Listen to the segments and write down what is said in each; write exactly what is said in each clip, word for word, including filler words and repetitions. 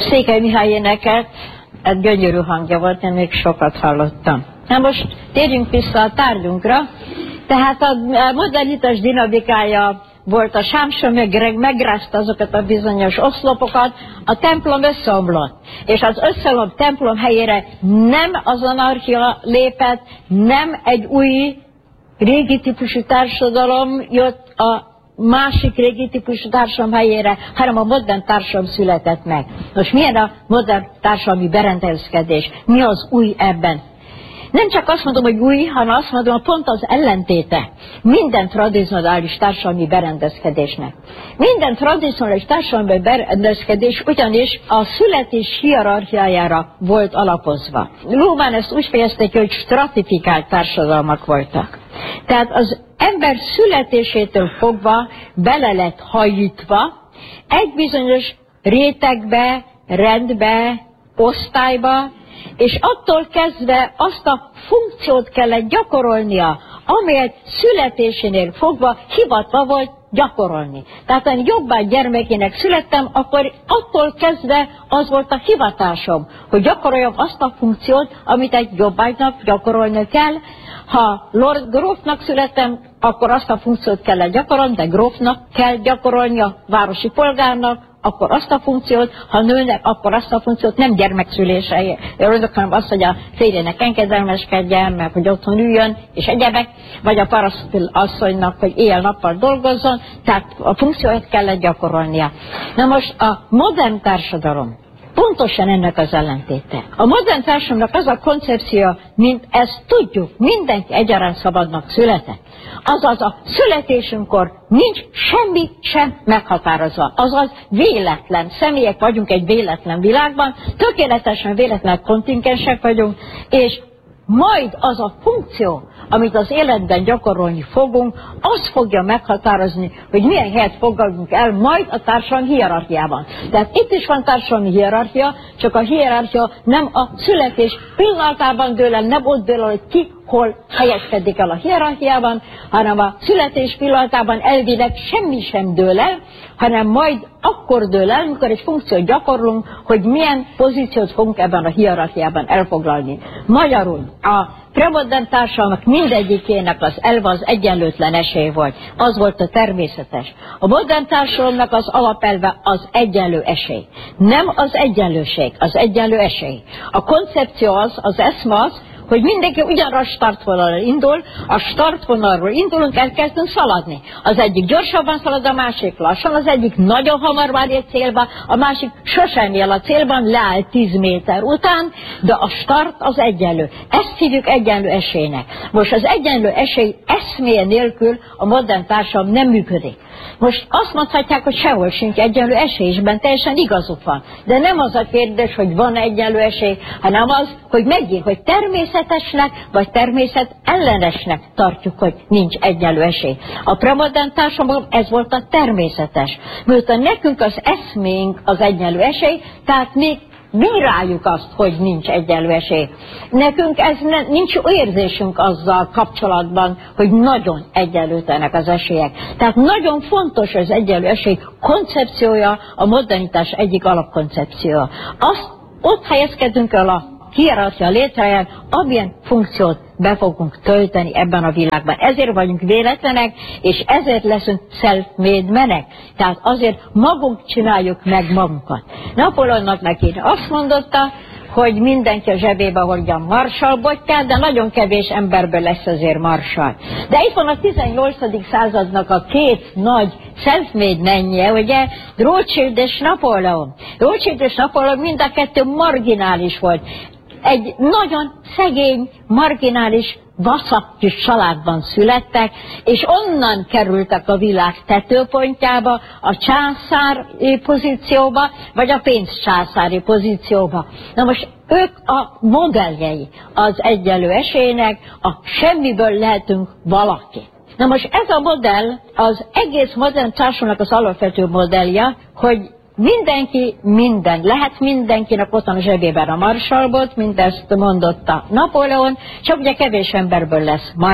Székely Mihály énekelt, egy gyönyörű hangja volt, én még sokat hallottam. Na most térjünk vissza a tárgyunkra. Tehát a modernitás dinamikája volt, a sámsömeg megrázta azokat a bizonyos oszlopokat, a templom összeomlott. És az összeomlott templom helyére nem az anarchia lépett, nem egy új régi típusú társadalom jött a másik régi típusú társadalom helyére, hanem a modern társadalom született meg. Most milyen a modern társadalmi berendezkedés? Mi az új ebben? Nem csak azt mondom, hogy új, hanem azt mondom, hogy pont az ellentéte minden tradicionális társadalmi berendezkedésnek. Minden tradicionális társadalmi berendezkedés ugyanis a születés hierarchiájára volt alapozva. Luhmann ezt úgy fejezte ki, hogy stratifikált társadalmak voltak. Tehát az ember születésétől fogva bele lett hajítva egy bizonyos rétegbe, rendbe, osztályba, és attól kezdve azt a funkciót kellett gyakorolnia, amelyet születésénél fogva hivatva volt gyakorolni. Tehát, ha jobbágy gyermekének születtem, akkor attól kezdve az volt a hivatásom, hogy gyakoroljam azt a funkciót, amit egy jobbágynak gyakorolni kell. Ha Lord Grófnak születtem, akkor azt a funkciót kellett gyakorolni, de Grófnak kell gyakorolni a városi polgárnak, akkor azt a funkciót, ha nőnek, akkor azt a funkciót, nem gyermekszülése, hanem azt, hogy a férjének engedelmeskedjen, meg hogy otthon üljön, és egyebek, vagy a parasztasszonynak, hogy éjjel-nappal dolgozzon, tehát a funkciót kellett gyakorolnia. Na most a modern társadalom pontosan ennek az ellentéte. A modern társadalomnak az a koncepció, mint ezt tudjuk, mindenki egyaránt szabadnak született. Azaz a születésünkkor nincs semmi sem meghatározva. Azaz véletlen személyek vagyunk egy véletlen világban, tökéletesen véletlen kontingensek vagyunk, és majd az a funkció, amit az életben gyakorolni fogunk, az fogja meghatározni, hogy milyen helyet fogadunk el majd a társadalmi hierarchiában. Tehát itt is van társadalmi hierarchia, csak a hierarchia nem a születés pillanatában dől el, nem ott dől el, hogy ki hol helyezkedik el a hierarchiában, hanem a születés pillanatában elvileg semmi sem dől el, hanem majd akkor dől el, amikor egy funkciót gyakorlunk, hogy milyen pozíciót fogunk ebben a hierarchiában elfoglalni. Magyarul a premodern társadalmak mindegyikének az elve az egyenlőtlen esély volt. Az volt a természetes. A modern társadalomnak az alapelve az egyenlő esély. Nem az egyenlőség, az egyenlő esély. A koncepció az, az eszme az, hogy mindenki ugyanarra a startvonalról indul, a startvonalról indulunk, elkezdünk szaladni. Az egyik gyorsabban szalad, a másik lassan, az egyik nagyon hamar vár egy célba, a másik sosem él a célban, leáll tíz méter után, de a start az egyenlő. Ezt hívjuk egyenlő esélynek. Most az egyenlő esély eszméje nélkül a modern társadalom nem működik. Most azt mondhatják, hogy sehol sincs egyenlő esélyben, teljesen igazuk van. De nem az a kérdés, hogy van egyenlő esély, hanem az, hogy megint, hogy természetesnek, vagy természet ellenesnek tartjuk, hogy nincs egyenlő esély. A premodern társadalom ez volt a természetes. Miután nekünk az eszménk az egyenlő esély, tehát még bíráljuk azt, hogy nincs egyenlő esély. Nekünk ez ne, nincs érzésünk azzal kapcsolatban, hogy nagyon egyenlőtlenek az esélyek. Tehát nagyon fontos az egyenlő esély koncepciója, a modernitás egyik alapkoncepciója. Azt ott helyezkedünk el a hierarchia létrején, amilyen funkciót be fogunk tölteni ebben a világban. Ezért vagyunk véletlenek, és ezért leszünk self-made menek. Tehát azért magunk csináljuk meg magunkat. Napóleonnak neki azt mondotta, hogy mindenki a zsebébe hordja a Marshall botját, de nagyon kevés emberből lesz azért Marshall. De itt van a tizennyolcadik századnak a két nagy self-made menje, ugye, Rothschild és Napóleon. Rothschild és Napóleon mind a kettő marginális volt. Egy nagyon szegény, marginális, vaszak családban születtek, és onnan kerültek a világ tetőpontjába, a császári pozícióba, vagy a pénzcsászári pozícióba. Na most ők a modelljei az egyenlő esélynek, a semmiből lehetünk valaki. Na most ez a modell az egész modern társadalomnak az alapvető modellje, hogy mindenki minden, lehet mindenkinek ott van a zsebében a Marshall bot, mint ezt mondotta Napóleon, csak ugye kevés emberből lesz Marshall.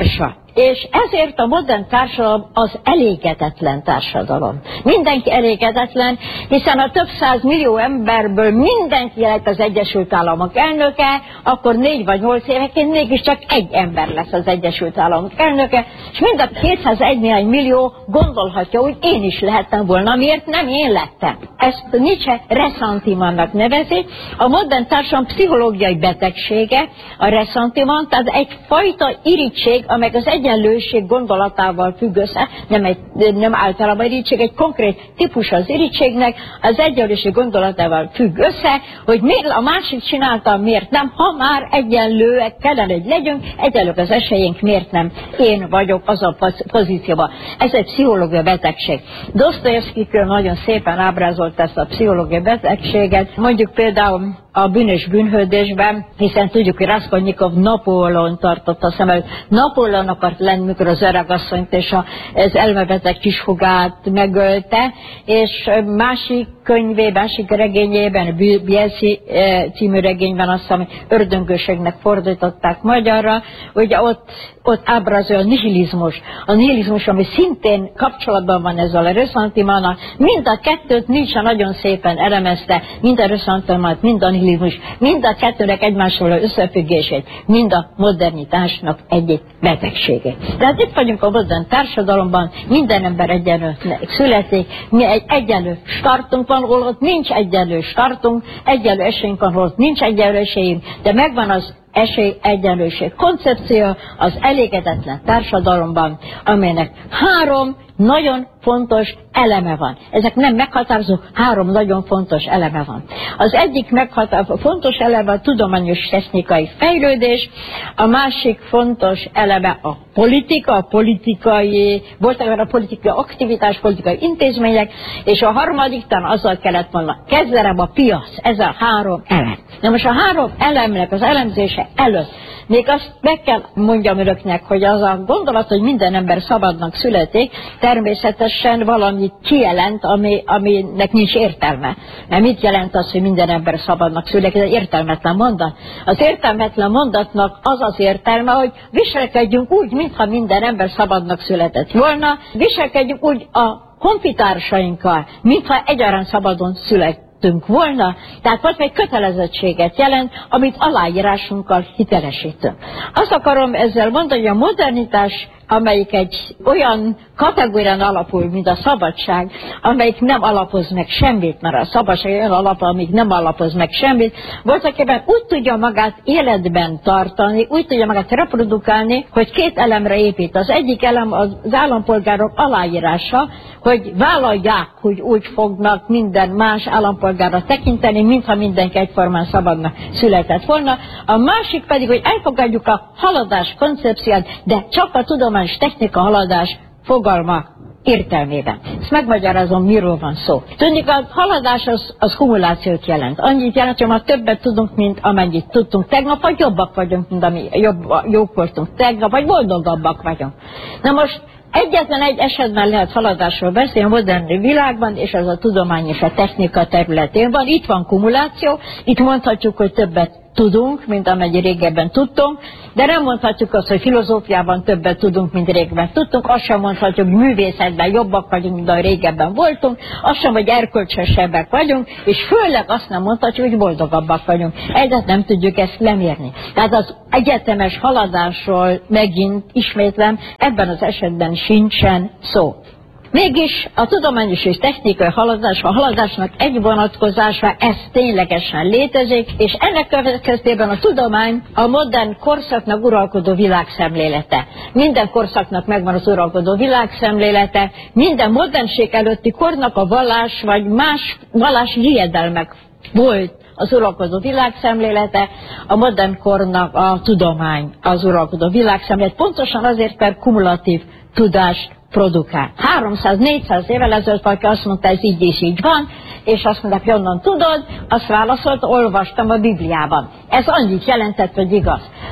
És ezért a modern társadalom az elégedetlen társadalom. Mindenki elégedetlen, hiszen a több száz millió emberből mindenki lehet az Egyesült Államok elnöke, akkor négy vagy nyolc éveként mégiscsak egy ember lesz az Egyesült Államok elnöke, és mind a kétszázegy millió gondolhatja, hogy én is lehettem volna, miért nem én lettem. Ezt Nietzsche ressentimentnak nevezi. A modern társadalom pszichológiai betegsége, a ressentiment, tehát egyfajta irigység, amely az egyenlőség gondolatával függ össze, nem, egy, nem általában irigység, egy konkrét típus az irigysségnek, az egyenlőség gondolatával függ össze, hogy miért a másik csinálta, miért nem, ha már egyenlőek kellene, hogy legyünk, egyenlők az esélyünk, miért nem én vagyok az a pozícióban. Ez egy pszichológiai betegség. Dostoyevsky nagyon szépen ábrázolt ezt a pszichológiai betegséget, mondjuk például a Bűnös bűnhődésben, hiszen tudjuk, hogy Raskolnikov Napóleon tartotta szem előtt. Napóleon akart lenni, mikor az öregasszonyt és az elmebeteg kisfogát megölte, és másik könyvében, másik regényében, Bielsi című regényben, azt hiszem, ördöngőségnek fordították magyarra, ugye ott, ott ábrázolja a nihilizmus. A nihilizmus, ami szintén kapcsolatban van ezzel a ressentimennnal, mind a kettőt Nietzsche nagyon szépen elemezte, mind a ressentiment, mind a nihilizmus, mind a kettőnek egymással összefüggését, mind a modernitásnak egyik betegségét. Tehát itt vagyunk a modern társadalomban, minden ember egyenlőnek születik, mi egy egyenlő startunk van, holott nincs egyenlő startunk, egyenlő esélyünk van, holott nincs egyenlő esélyünk, de megvan az esély egyenlőség koncepció az elégedetlen társadalomban, amelynek három nagyon fontos eleme van. Ezek nem meghatározó, három nagyon fontos eleme van. Az egyik meghatározó fontos eleme a tudományos technikai fejlődés, a másik fontos eleme a politika, a politikai, voltak a politikai aktivitás, politikai intézmények, és a harmadik talán azzal kellett volna kezdenem a piac, ez a három elem. Na most a három elemnek az elemzése előtt még azt meg kell mondjam önöknek, hogy az a gondolat, hogy minden ember szabadnak születik, természetesen valamit kijelent, ami, aminek nincs értelme. Mert mit jelent az, hogy minden ember szabadnak születik? Ez egy értelmetlen mondat. Az értelmetlen mondatnak az az értelme, hogy viselkedjünk úgy, mintha minden ember szabadnak született volna, viselkedjünk úgy a honfitársainkkal, mintha egyaránt szabadon született volna, tehát vagy egy kötelezettséget jelent, amit aláírásunkkal hitelesítünk. Azt akarom ezzel mondani, hogy a modernitás, amelyik egy olyan kategórián alapul, mint a szabadság, amelyik nem alapoz meg semmit, mert a szabadság olyan alap, amik nem alapoz meg semmit, voltaképpen úgy tudja magát életben tartani, úgy tudja magát reprodukálni, hogy két elemre épít. Az egyik elem az állampolgárok aláírása, hogy vállalják, hogy úgy fognak minden más állampolgárra tekinteni, mintha mindenki egyformán szabadnak született volna. A másik pedig, hogy elfogadjuk a haladás koncepciót, de csak a tudományos technika haladás fogalma értelmében. Ezt megmagyarázom, miről van szó. Tudjuk, a haladás az, az kumulációt jelent. Annyit jelent, hogy ma többet tudunk, mint amennyit tudtunk tegnap, vagy jobbak vagyunk, mint ami jobb, jók voltunk tegnap, vagy boldogabbak vagyunk. Na most egyetlen egy esetben lehet haladásról beszélni a modern világban, és az a tudomány és a technika területén van. Itt van kumuláció, itt mondhatjuk, hogy többet tudunk, mint amennyi régebben tudtunk, de nem mondhatjuk azt, hogy filozófiában többet tudunk, mint régebben tudtunk, azt sem mondhatjuk, hogy művészetben jobbak vagyunk, mint ahogy régebben voltunk, azt sem, hogy erkölcsösebbek vagyunk, és főleg azt nem mondhatjuk, hogy boldogabbak vagyunk. Egyet nem tudjuk ezt lemérni. Tehát az egyetemes haladásról megint ismétlem, ebben az esetben sincsen szó. Mégis a tudományos és technikai haladás, a haladásnak egy vonatkozása, ez ténylegesen létezik, és ennek következtében a tudomány a modern korszaknak uralkodó világszemlélete. Minden korszaknak megvan az uralkodó világszemlélete, minden modernség előtti kornak a vallás vagy más vallási hiedelmek volt az uralkodó világszemlélete, a modern kornak a tudomány az uralkodó világszemlélet, pontosan azért, mert kumulatív tudást produkál. háromszáz-négyszáz évvel ezelőtt valaki azt mondta, ez így és így van, és azt mondták, hogy onnan tudod, azt válaszolt, olvastam a Bibliában. Ez annyit jelentett, hogy igaz.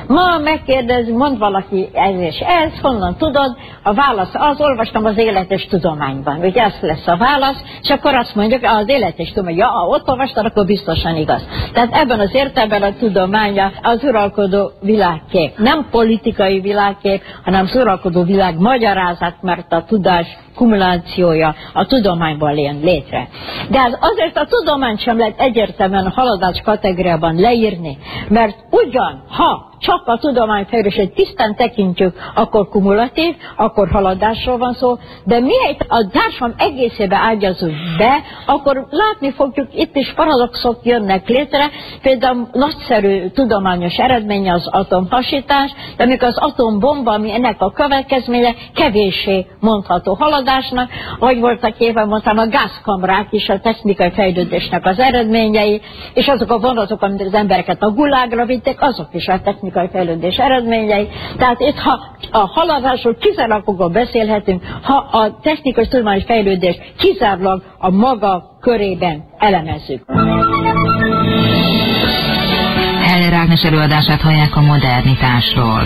Ma megkérdez, mond valaki ez és ez, honnan tudod? A válasz az, olvastam az Élet és Tudományban, hogy ez lesz a válasz, és akkor azt mondjuk, az Élet és Tudomány, ja, ha ott olvastad, akkor biztosan igaz. Tehát ebben az értelemben a tudománya az uralkodó világkép. Nem politikai világkép, hanem az uralkodó világ magyarázat, mert a tudás kumulációja a tudományban jön létre. De az azért a tudományt sem lehet egyértelműen a haladás kategóriában leírni, mert ugyan, ha csak a tudományfejlődését tisztán tekintjük, akkor kumulatív, akkor haladásról van szó, de mihelyt a társadalom egészébe ágyazunk be, akkor látni fogjuk, itt is paradoxok jönnek létre, például nagyszerű tudományos eredménye az atomhasítás, de amikor az atombomba, ami ennek a következménye, kevéssé mondható haladásnak, ahogy voltak éven mondtam, a gázkamrák is a technikai fejlődésnek az eredményei, és azok a vonatok, amit az embereket a gulágra vitték, azok is a technikai fejlődés eredményei. Tehát itt, ha a haladásról kizárólag beszélhetünk, ha a technikai tudományos fejlődés kizárólag a maga körében elemezzük. Heller Ágnes előadását hallják a modernitásról.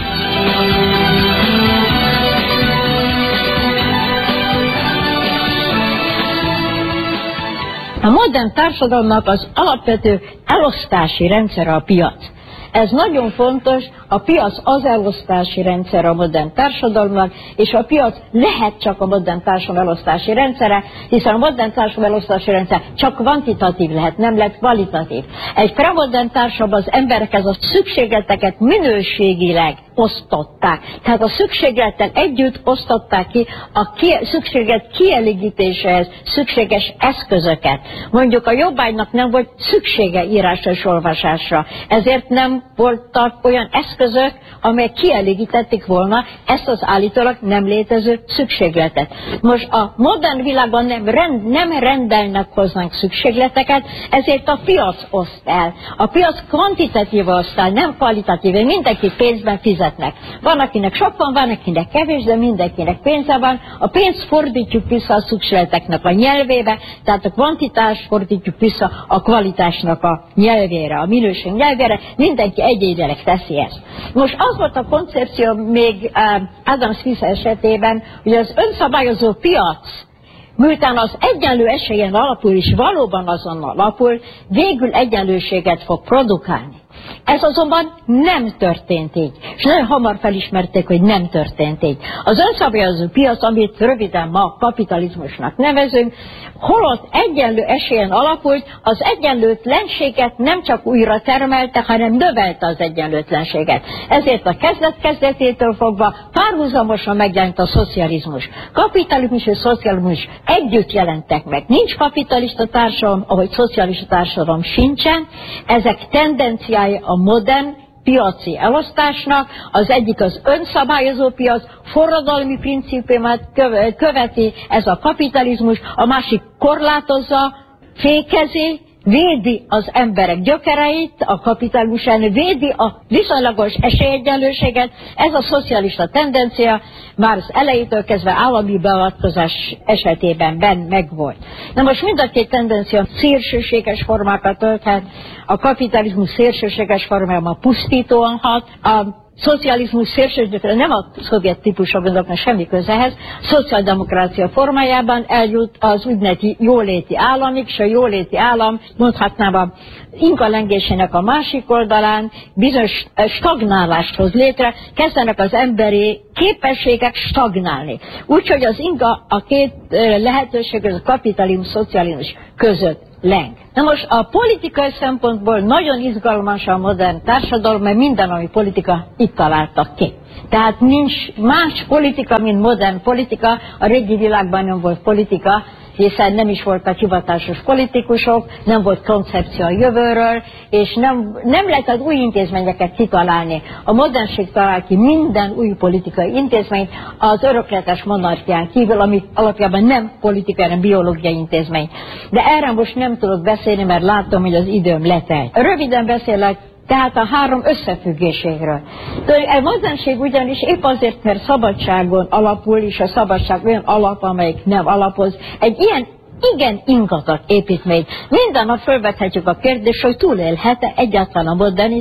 A modern társadalomnak az alapvető elosztási rendszere a piac. Ez nagyon fontos, a piac az elosztási rendszer a modern társadalomnak, és a piac lehet csak a modern társadalom elosztási rendszere, hiszen a modern társadalom elosztási rendszer csak kvantitatív lehet, nem lehet kvalitatív. Egy premodern társadalomban az emberek ez a szükségleteket minőségileg osztották. Tehát a szükséglettel együtt osztották ki a ki, szükséglet kielégítéséhez szükséges eszközöket. Mondjuk a jobbágynak nem volt szüksége írásra és olvasásra, ezért nem voltak olyan eszközök, amelyek kielégítették volna ezt az állítólag nem létező szükségletet. Most a modern világban nem, rend, nem rendelnek hozzánk szükségleteket, ezért a piac oszt el. A piac kvantitatív oszt el, nem kvalitatív, mindenki pénzben fizetnek. Van, akinek sok van, van, akinek kevés, de mindenkinek pénze van. A pénzt fordítjuk vissza a szükségleteknek a nyelvébe, tehát a kvantitás fordítjuk vissza a kvalitásnak a nyelvére, a minőség nyelvére, mindenki egyénileg teszi ezt. Most az volt a koncepció még Adam Smith esetében, hogy az önszabályozó piac, miután az egyenlő esélyen alapul és valóban azon alapul, végül egyenlőséget fog produkálni. Ez azonban nem történt így, és nagyon hamar felismerték, hogy nem történt így. Az önszabályozó piac, amit röviden ma kapitalizmusnak nevezünk, holott egyenlő esélyen alapult, az egyenlőtlenséget nem csak újra termelte, hanem növelte az egyenlőtlenséget. Ezért a kezdet-kezdetétől fogva párhuzamosan megjelent a szocializmus. Kapitalizmus és szocializmus együtt jelentek meg. Nincs kapitalista társadalom, ahogy szocialista társadalom sincsen. Ezek tendenciái a modern piaci elosztásnak, az egyik az önszabályozó piac, forradalmi principiumát követi ez a kapitalizmus, a másik korlátozza, fékezi, védi az emberek gyökereit, a kapitalizmus ellen védi a viszonylagos esélyegyenlőséget. Ez a szocialista tendencia már az elejétől kezdve állami beavatkozás esetében benn megvolt. Na most mind a két tendencia szélsőséges formákat ölthet, a kapitalizmus szélsőséges formájában pusztítóan hat, a szocializmus szélsőségre nem a szovjet típusú gondolatnak semmi közehez, szociáldemokrácia formájában eljut az úgynevezett jóléti államig, és a jóléti állam, mondhatnám a inka lengésének a másik oldalán bizonyos stagnálást hoz létre, kezdenek az emberi képességek stagnálni. Úgyhogy az inka a két lehetőség, az a kapitalizmus, szocializmus között leng. Na most a politikai szempontból nagyon izgalmas a modern társadalom, mert minden, ami politika, itt találtak ki. Tehát nincs más politika, mint modern politika, a régi világban nem volt politika, hiszen nem is voltak hivatásos politikusok, nem volt koncepció a jövőről, és nem, nem lehetett új intézményeket kitalálni. A modernség talál ki minden új politikai intézményt az örökletes monarchián kívül, ami alapjában nem politikai, hanem biológiai intézmény. De erre most nem tudok beszélni, mert látom, hogy az időm letelt. Röviden beszélek tehát a három összefüggéséről. A modernség ugyanis épp azért, mert szabadságon alapul, és a szabadság olyan alap, amelyik nem alapoz, egy ilyen igen ingatag építmény. Minden nap felvethetjük a kérdést, hogy túlélhet-e egyáltalán a modernitás,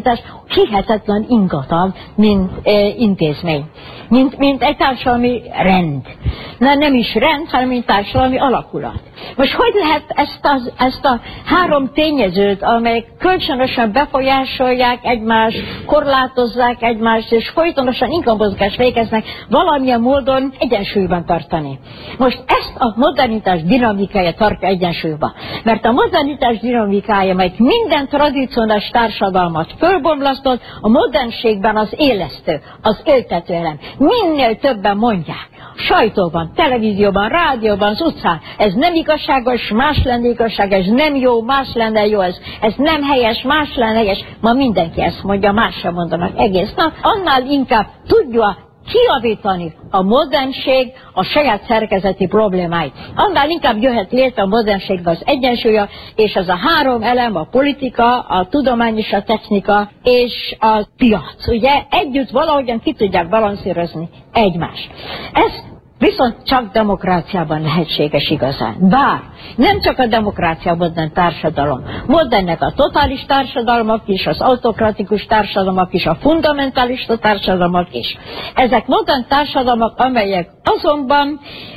hihetetlen ingatag, mint e, intézmény, mint, mint egy társadalmi rend. Na, nem is rend, hanem mint társadalmi alakulat. Most hogy lehet ezt, az, ezt a három tényezőt, amelyek kölcsönösen befolyásolják egymást, korlátozzák egymást, és folytonosan ingatmozgást végeznek, valamilyen módon egyensúlyban tartani? Most ezt a modernitás dinamikája tartja egyensúlyba. Mert a modernitás dinamikája, mely minden tradicionális társadalmat fölbomlasztott, a modernségben az élesztő, az éltető elem. Minél többen mondják, sajtóban, televízióban, rádióban, az utcán, ez nem igazságos, más lenne igazság, ez nem jó, más lenne jó, ez, ez nem helyes, más lenne helyes. Ma mindenki ezt mondja, más sem mondanak egész nap. Annál inkább tudja kijavítani a modernség a saját szerkezeti problémáit. Annál inkább jöhet létre a modernségben az egyensúlya, és ez a három elem, a politika, a tudomány és a technika, és a piac. Ugye együtt valahogyan ki tudják balanszírozni egymást. Ez viszont csak demokráciában lehetséges igazán. Bár nem csak a demokrácia modern társadalom. Modernek a totális társadalmak is, az autokratikus társadalmak is, a fundamentalista társadalmak is. Ezek modern társadalmak, amelyek azonban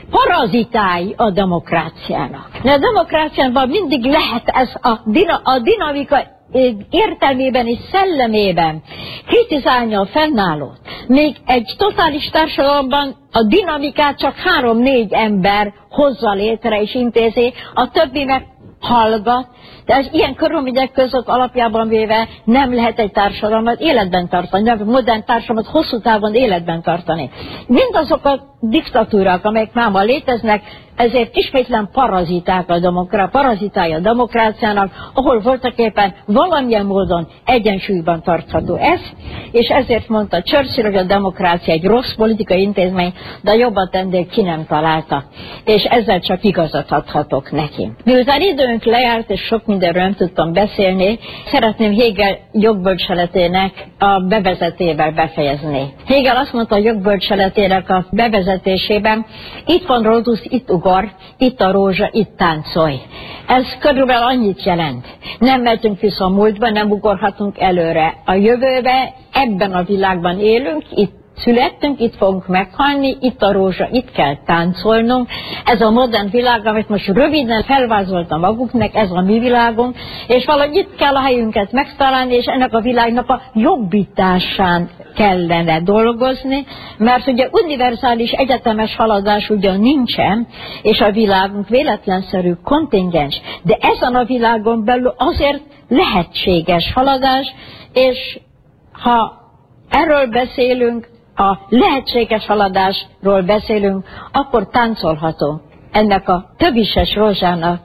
parazitái a demokráciának. De a demokráciában mindig lehet ez a, dina, a dinamika értelmében és szellemében kritizálni a fennállót. Még egy totális társadalomban a dinamikát csak három-négy ember hozza létre és intézi, a többi meg hallgat, de az ilyen körülmények között alapjában véve nem lehet egy társadalmat életben tartani, nem modern társadalmat hosszú távon életben tartani. Mindazok a diktatúrák, amelyek már ma léteznek, ezért ismétlen paraziták a demokra, parazitálja a demokráciának, ahol voltak éppen valamilyen módon egyensúlyban tartható ez, és ezért mondta Churchill, hogy a demokrácia egy rossz politikai intézmény, de a jobban tendők ki nem találta, és ezzel csak igazat adhatok neki. Miután időnk lejárt, és sok mindenről nem tudtam beszélni, szeretném Hegel jogbölcseletének a bevezetével befejezni. Hegel azt mondta a jogbölcseletének a bevezetésében, itt van Rhodus, itt ugor, itt a rózsa, itt táncolj. Ez körülbelül annyit jelent. Nem mehetünk vissza a múltba, nem ugorhatunk előre. A jövőbe, ebben a világban élünk, itt születtünk, itt fogunk meghalni, itt a rózsa, itt kell táncolnunk. Ez a modern világ, amit most röviden felvázoltam maguknak, ez a mi világunk, és valahogy itt kell a helyünket megtalálni, és ennek a világnak a jobbításán kellene dolgozni, mert ugye univerzális egyetemes haladás ugyan nincsen, és a világunk véletlenszerű kontingens, de ezen a világon belül azért lehetséges haladás, és ha erről beszélünk, a lehetséges haladásról beszélünk, akkor táncolhatunk ennek a többises rózsának,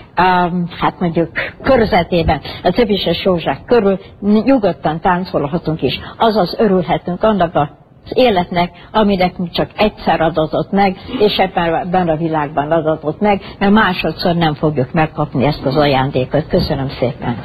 um, hát mondjuk körzetében, a többises rózsák körül nyugodtan táncolhatunk is. Azaz örülhetünk annak az életnek, aminek csak egyszer adatott meg, és ebben a világban adatott meg, mert másodszor nem fogjuk megkapni ezt az ajándékot. Köszönöm szépen!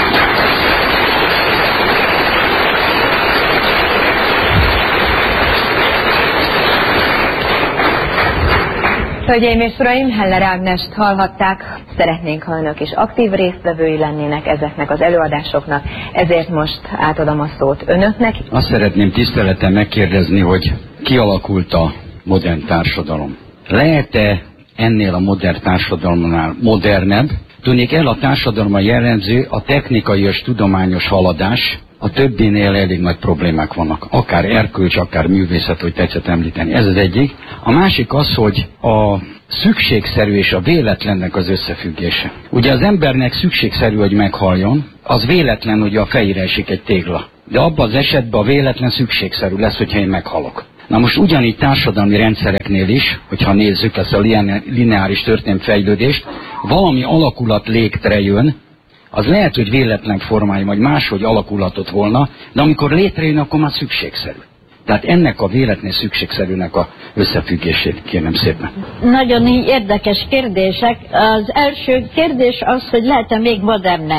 Hölgyeim és uraim, Heller Ágnest hallhatták, szeretnénk, ha önök is aktív résztvevői lennének ezeknek az előadásoknak, ezért most átadom a szót önöknek. Azt szeretném tisztelettel megkérdezni, hogy kialakult a modern társadalom. Lehet-e ennél a modern társadalomnál modernebb? Tudnék el a társadalomban jellemző a technikai és tudományos haladás, a többinél elég nagy problémák vannak. Akár erkölcs, akár művészet, hogy tetszett említeni. Ez az egyik. A másik az, hogy a szükségszerű és a véletlennek az összefüggése. Ugye az embernek szükségszerű, hogy meghaljon, az véletlen, hogy a fejére esik egy tégla. De abban az esetben a véletlen szükségszerű lesz, hogyha én meghalok. Na most ugyanígy társadalmi rendszereknél is, hogyha nézzük ezt a lineáris történetfejlődést, valami alakulat létrejön, az lehet, hogy véletlen formája, vagy máshogy alakulatot volna, de amikor létrejön, akkor már szükségszerű. Tehát ennek a véletlen szükségszerűnek a összefüggését kérem szépen. Nagyon érdekes kérdések. Az első kérdés az, hogy lehet-e még modernebb?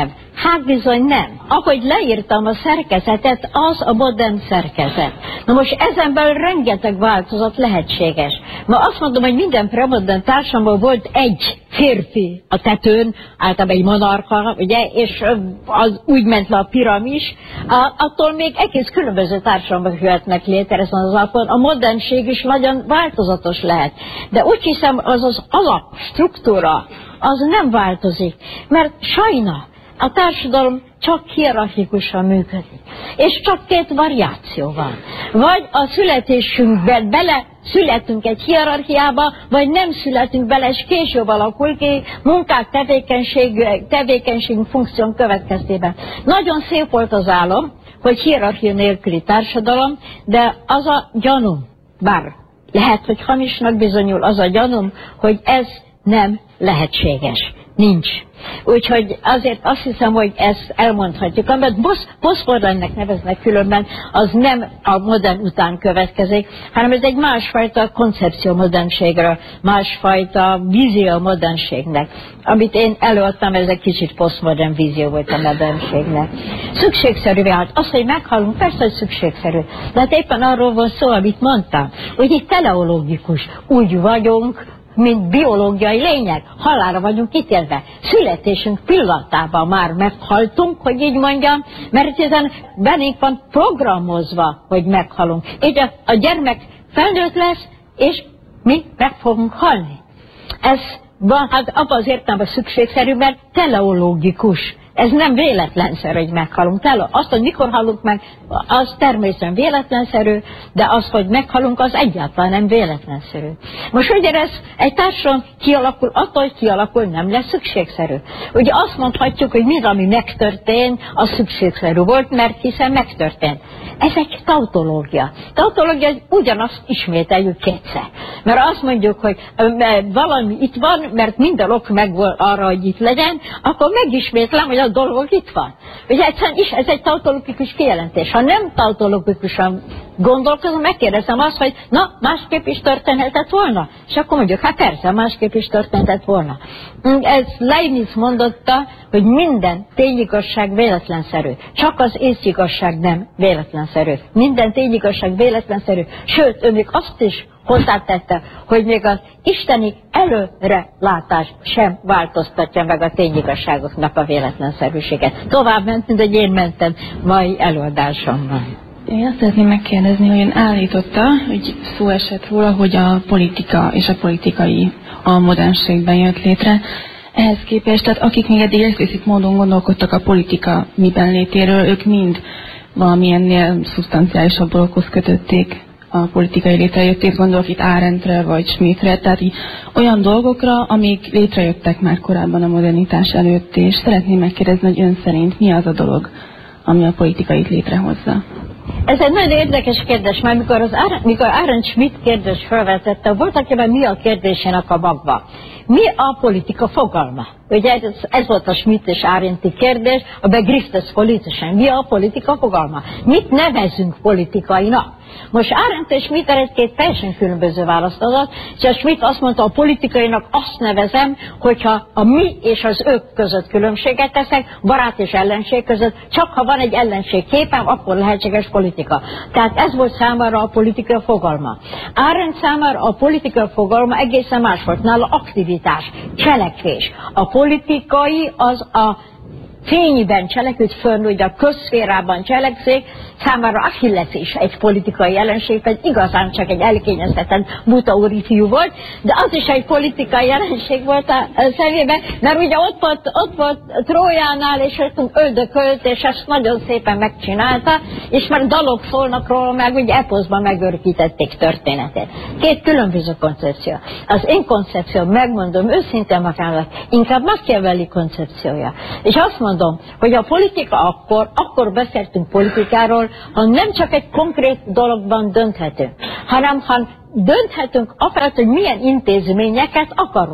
Hát bizony nem. Ahogy leírtam a szerkezetet, az a modern szerkezet. Na most ezen belül rengeteg változat lehetséges. Ma azt mondom, hogy minden premodern társadalomban volt egy férfi a tetőn, általában egy monarcha, ugye, és az úgy ment le a piramis, a, attól még egész különböző társadalmak jöhetnek létre ezen az alapon. A modernség is nagyon változatos lehet. De úgy hiszem, az az alapstruktúra, az nem változik, mert sajna a társadalom csak hierarchikusan működik. És csak két variáció van. Vagy a születésünkben bele születünk egy hierarchiába, vagy nem születünk bele, és később alakul ki munkák, tevékenység, tevékenység funkción következtében. Nagyon szép volt az álom, hogy hierarchia nélküli társadalom, de az a gyanúm, bár lehet, hogy hamisnak bizonyul, az a gyanúm, hogy ez nem lehetséges. Nincs. Úgyhogy azért azt hiszem, hogy ezt elmondhatjuk. Amit posztmodernnek neveznek különben, az nem a modern után következik, hanem ez egy másfajta koncepció modernségről, másfajta vízió modernségnek. Amit én előadtam, ez egy kicsit posztmodern vízió volt a modernségnek. Szükségszerű vált. Az, hogy meghalunk, persze, hogy szükségszerű. De hát éppen arról van szó, amit mondtam, hogy itt teleológikus. Úgy vagyunk, mint biológiai lények, halálra vagyunk ítélve. Születésünk pillanatában már meghaltunk, hogy így mondjam, mert ezen benénk van programozva, hogy meghalunk. Így a, a gyermek felnőtt lesz, és mi meg fogunk halni. Ez van, hát abban az értelemben szükségszerű, mert teleológikus. Ez nem véletlenszerű, hogy meghalunk. Tele, azt, hogy mikor halunk meg, az természetesen véletlenszerű, de az, hogy meghalunk, az egyáltalán nem véletlenszerű. Most ugye ez egy társadalom kialakul, attól, hogy kialakul, nem lesz szükségszerű. Ugye azt mondhatjuk, hogy mind, ami megtörtént, az szükségszerű volt, mert hiszen megtörtént. Ez egy tautológia. Tautológia, hogy ugyanazt ismételjük kétszer. Mert azt mondjuk, hogy valami itt van, mert minden ok megvolt arra, hogy itt legyen, akkor megismétlem, hogy a dolog itt van. Ugye egyszerűen is ez egy tautológikus kijelentés. Ha nem tautológikusan gondolkozom, megkérdezem azt, hogy na, másképp is történhetett volna. És akkor mondjuk, hát persze, másképp is történhetett volna. Ez Leibniz mondotta, hogy minden tényigazság véletlenszerű. Csak az észigazság nem véletlenszerű. Minden tényigazság véletlenszerű. Sőt, ő még azt is hozzátette, hogy még az isteni előrelátás sem változtatja meg a tényigazságoknak a véletlenszerűséget. Tovább ment, mint hogy én mentem mai előadásomban. Én azt szeretném megkérdezni, hogy ön állította, hogy szó esett róla, hogy a politika és a politikai a modernségben jött létre. Ehhez képest, tehát akik még eddig explicit módon gondolkodtak a politika miben létéről, ők mind valamilyennél szubstanciálisabb dologhoz kötötték a politikai létrejöttét, gondolok itt Arendtre vagy Schmidtre, tehát így olyan dolgokra, amik létrejöttek már korábban a modernitás előtt, és szeretném megkérdezni, hogy ön szerint mi az a dolog, ami a politikait létrehozza. Ez egy nagyon érdekes kérdés, mert mikor, az Arendt, mikor Arendt Schmidt kérdés felvetette, voltak ebben mi a kérdésének a magva? Mi a politika fogalma? Ugye ez, ez volt a Schmidt és Arendti kérdés, a Begriff des Politischen. Mi a politika fogalma? Mit nevezünk politikainak? Most Arendt és Schmidt egy-két teljesen különböző választ adott, és a Schmidt azt mondta, a politikainak azt nevezem, hogyha a mi és az ők között különbséget teszek, barát és ellenség között, csak ha van egy ellenség képem, akkor lehetséges politika. Tehát ez volt számára a politika fogalma. Arendt számára a politika fogalma egészen más volt, nála aktivitás, cselekvés. A politikai az a fényben cselekszik, fönn, ugye a közszférában cselekszik, számára Achilles is egy politikai jelenség, pedig igazán csak egy elkényeztetett buta úri fiú volt, de az is egy politikai jelenség volt a szemében, mert ugye ott volt, ott volt Trójánál, és öldökölt, és ezt nagyon szépen megcsinálta, és már dalok szólnak róla, meg ugye eposzban megörökítették történetét. Két különböző koncepció. Az én koncepció, megmondom őszintén magának, inkább Machiavelli koncepciója. És azt mondom, hogy a politika akkor, akkor beszéltünk politikáról, ha nem csak egy konkrét dologban dönthetünk, hanem ha dönthetünk afelett, hogy milyen intézményeket akarunk.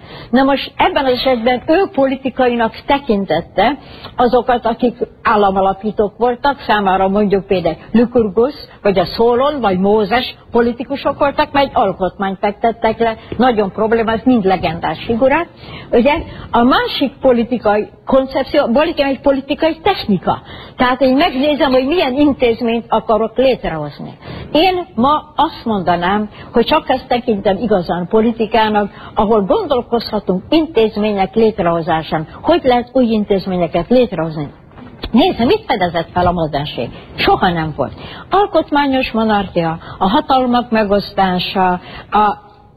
Na most ebben az esetben ő politikainak tekintette azokat, akik államalapítók voltak, számára mondjuk például Lykurgus, vagy a Szólon, vagy Mózes politikusok voltak, mert egy alkotmányt fektettek le, nagyon problémás, mind legendás figurák. Ugye a másik politikai koncepció, politika egy politikai technika. Tehát én megnézem, hogy milyen intézményt akarok létrehozni. Én ma azt mondanám, hogy csak ezt tekintem igazán politikának, ahol gondolkozhatunk intézmények létrehozásán. Hogy lehet új intézményeket létrehozni? Nézd, mit fedezett fel a modernség? Soha nem volt. Alkotmányos monarchia, a hatalmak megosztása, a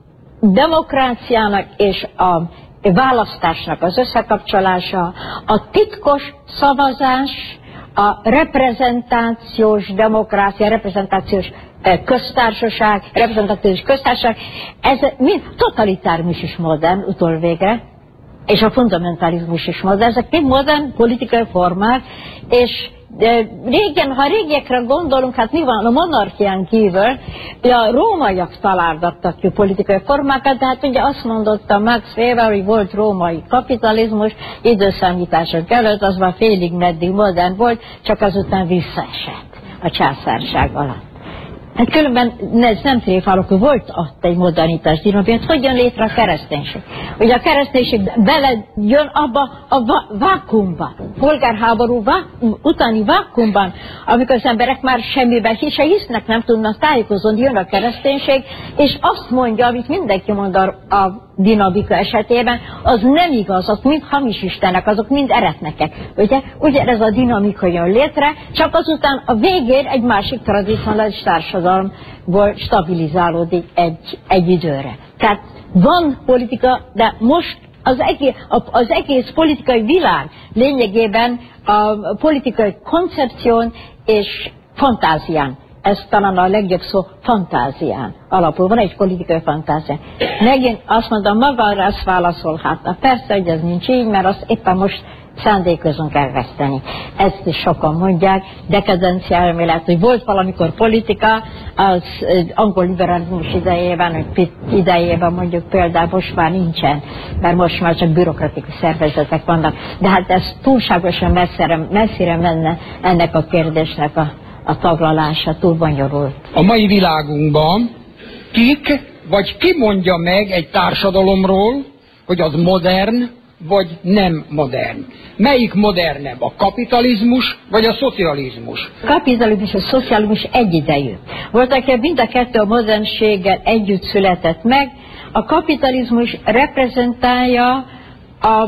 demokráciának és a választásnak az összekapcsolása, a titkos szavazás, a reprezentációs demokrácia, reprezentációs köztársaság, reprezentációs köztársaság, ez mind totalitárius is modern utolvégre, és a fundamentalizmus is modern. Ezek mind modern politikai formák, és de régen, ha régiekre gondolunk, hát mi van a monarchián kívül, a rómaiak találgattak ki politikai formákat, de hát ugye azt mondotta Max Weber, hogy volt római kapitalizmus, időszámítások előtt, az már félig meddig modern volt, csak azután visszaesett a császárság alatt. Hát különben ez nem tréfálok, hogy volt ott egy modernitás dinamikája, hogy jön létre a kereszténység. Ugye a kereszténység bele jön abba a vákumba, polgárháború vá utáni vákumban, amikor az emberek már semmiben se hisznek, nem tudnak tájékozódni, jön a kereszténység, és azt mondja, amit mindenki mond a, a dinamika esetében, az nem igaz, azok mind hamis istenek, azok mind eretnekek. Ugye, ugye ez a dinamika jön létre, csak azután a végén egy másik tradicionális társadalomból stabilizálódik egy, egy időre. Tehát van politika, de most az egész, az egész politikai világ lényegében a politikai koncepción és fantázián. Ez talán a legjobb szó, fantázián alapul. Van egy politikai fantázia. Megint azt mondom, magára azt válaszolhatna. Persze, hogy ez nincs így, mert azt éppen most szándékozunk elveszteni. Ezt is sokan mondják, dekadencia elmélet, hogy volt valamikor politika, az angol liberalizmus idejében, vagy Pitt idejében mondjuk például most már nincsen, mert most már csak bürokratikus szervezetek vannak. De hát ez túlságosan messzire, messzire menne ennek a kérdésnek a a taglalása, túl bonyolult. A mai világunkban kik, vagy ki mondja meg egy társadalomról, hogy az modern, vagy nem modern? Melyik modernebb, a kapitalizmus, vagy a szocializmus? A kapitalizmus és a szocializmus egyidejű. Voltak mind a kettő a modernséggel együtt született meg. A kapitalizmus reprezentálja a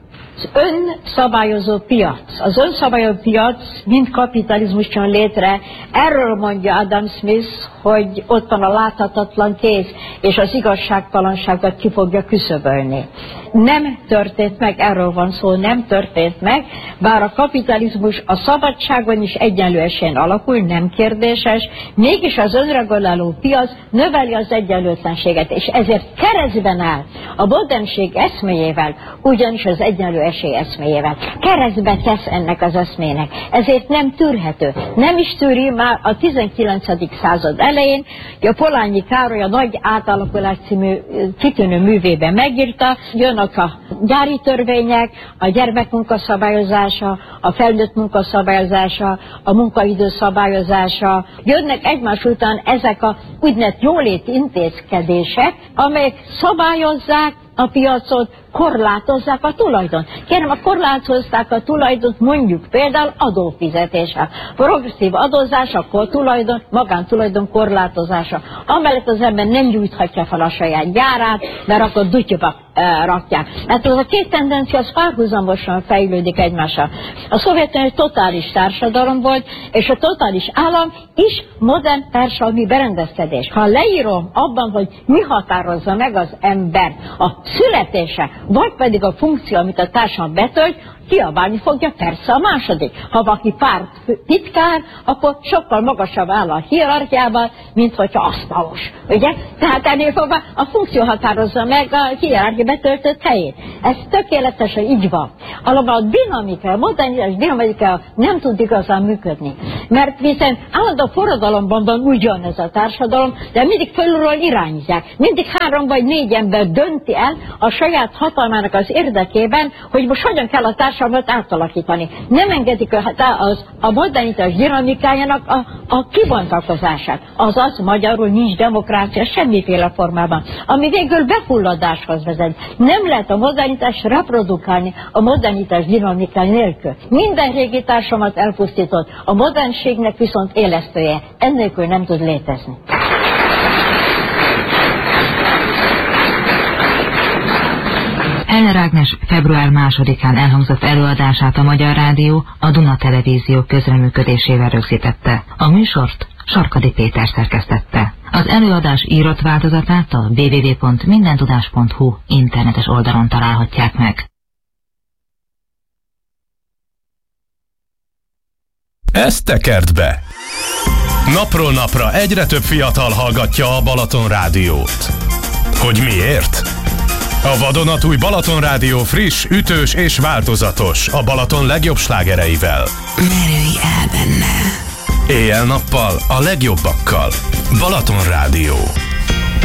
az önszabályozó piac. Az önszabályozó piac mind kapitalizmus jön létre. Erről mondja Adam Smith, hogy ott van a láthatatlan kéz, és az igazságtalanságot ki fogja küszöbölni. Nem történt meg, erről van szó, nem történt meg, bár a kapitalizmus a szabadságon is egyenlő esélyen alakul, nem kérdéses, mégis az önreguláló piac növeli az egyenlőtlenséget, és ezért keresztben áll a modernség eszméjével, ugyanis az egyenlő esély eszméjével. Keresztbe tesz ennek az eszmének, ezért nem tűrhető. Nem is tűri már a tizenkilencedik század elején, a Polanyi Károly a Nagy Átalakulás című kitűnő művében megírta, jönnek a gyári törvények, a gyermekmunka szabályozása, a felnőtt munka szabályozása, a munkaidő szabályozása, jönnek egymás után ezek a úgynevezett jólét intézkedések, amelyek szabályozzák a piacot, korlátozzák a tulajdon. Kérem, a korlátozták a tulajdont mondjuk például adófizetéssel. Progresszív adózás, akkor tulajdon, magántulajdon korlátozása. Amellett az ember nem gyújthatja fel a saját gyárát, mert akkor dutyuba e, rakják. Hát az a két tendencia az párhuzamosan fejlődik egymással. A Szovjetunió egy totális társadalom volt, és a totális állam is modern társadalmi berendezkedés. Ha leírom abban, hogy mi határozza meg az ember, a születése, vagy pedig a funkció, amit a társadalom betölt, kiabálni fogja persze a második. Ha valaki párt titkár, akkor sokkal magasabb áll a hierarchiában, mint hogyha asztalos. Ugye? Tehát ennél fogva a funkció határozza meg a hierarchia betöltött helyét. Ez tökéletesen így van. Alapban a dinamika, a modernitás dinamika nem tud igazán működni. Mert hiszen állandó forradalomban van ugyanez a társadalom, de mindig fölülről irányítják. Mindig három vagy négy ember dönti el a saját hatalmának az érdekében, hogy most hogyan kell a társadalmat átalakítani. Nem engedik a, az, a modernitás dinamikájának a, a kibontakozását. Azaz magyarul nincs demokrácia semmiféle formában, ami végül befulladáshoz vezet. Nem lehet a modernitást reprodukálni a modernitás dinamikája nélkül. Minden régi társamat elpusztított, a modernségnek viszont élesztője. Ennélkül nem tud létezni. Heller Ágnes február másodikán elhangzott előadását a Magyar Rádió a Duna Televízió közreműködésével rögzítette. A műsort Sarkadi Péter szerkesztette. Az előadás írott változatát a double-u double-u double-u pont mindentudás pont hu internetes oldalon találhatják meg. Ez tekert be! Napról napra egyre több fiatal hallgatja a Balaton Rádiót. Hogy miért? A vadonatúj Balaton Rádió friss, ütős és változatos, a Balaton legjobb slágereivel. Merülj el benne! Éjjel-nappal a legjobbakkal. Balaton Rádió.